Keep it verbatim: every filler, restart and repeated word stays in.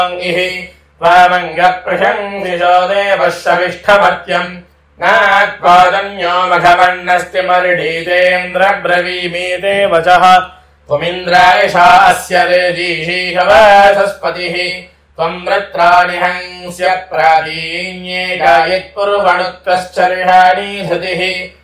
त्वामङ्गः प्रशंसिषो देवः सविष्ठमत्यम् नात्पादन्यो मघवन्नस्ति मर्ढीतेन्द्रब्रवीमीते वचः त्वमिन्द्रायशा अस्य रेजीषीषवसस्पतिः त्वम् वृत्राणि हंस्य प्रादीन्ये गायत्पुर्वणुत्वश्चर्षाणि धृतिः